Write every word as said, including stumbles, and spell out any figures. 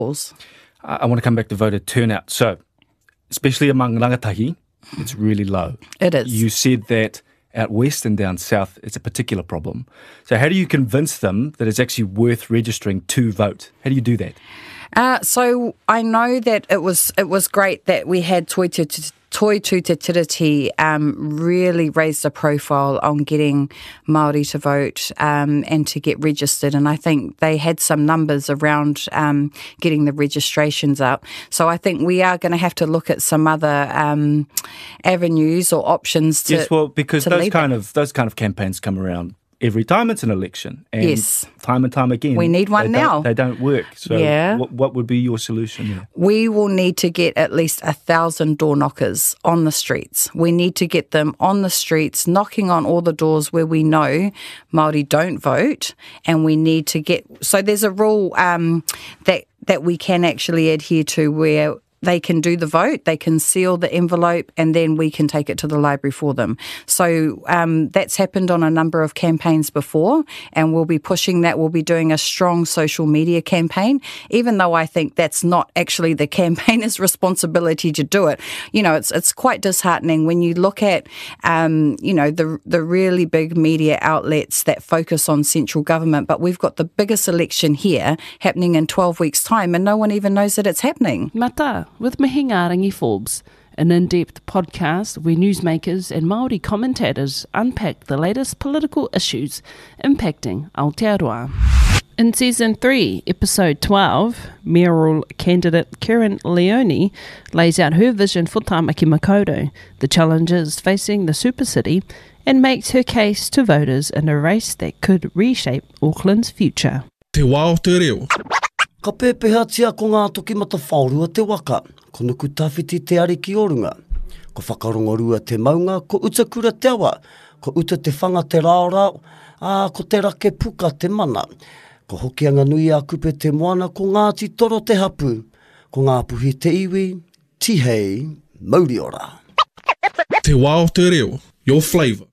I, I want to come back to voter turnout. So, especially among rangatahi, it's really low. It is. You said that out west and down south, it's a particular problem. So how do you convince them that it's actually worth registering to vote? How do you do that? Uh, so I know that it was it was great that we had Toi Te Toi Te Tiriti um, really raised a profile on getting Māori to vote um, and to get registered. And I think they had some numbers around um, getting the registrations up. So I think we are going to have to look at some other um, avenues or options to Yes, well, because to those lead kind that. of those kind of campaigns come around every time it's an election. And Yes. time and time again. We need one they now. Don't, they don't work. So Yeah. what, what would be your solution there? We will need to get at least a thousand door knockers on the streets. We need to get them on the streets, knocking on all the doors where we know Māori don't vote, and we need to get. So there's a rule um, that that we can actually adhere to where they can do the vote, they can seal the envelope, and then we can take it to the library for them. So um, that's happened on a number of campaigns before, and we'll be pushing that. We'll be doing a strong social media campaign, even though I think that's not actually the campaigner's responsibility to do it. You know, it's it's quite disheartening when you look at, um, you know, the the really big media outlets that focus on central government, but we've got the biggest election here happening in twelve weeks' time, and no one even knows that it's happening. Mata, with Mihinga Rangi Forbes, an in-depth podcast where newsmakers and Māori commentators unpack the latest political issues impacting Aotearoa. In Season three, Episode twelve, mayoral candidate Karen Leone lays out her vision for Tāmaki Makaurau, the challenges facing the super city, and makes her case to voters in a race that could reshape Auckland's future. Te wā o te reo. Ka pēpeha tia ko ngā toki mata whaurua te waka, ko nuku tawhiti te ariki orunga, ko whakarongorua te maunga, ko utakura te awa, ko uta te whanga te rāorao, a ko te rake puka te mana, ko hokianga nui a kupe te moana, ko Ngāti Toro te hapu, ko ngā puhi te iwi, tihei, mauri ora. Te wā o te reo, your flavour.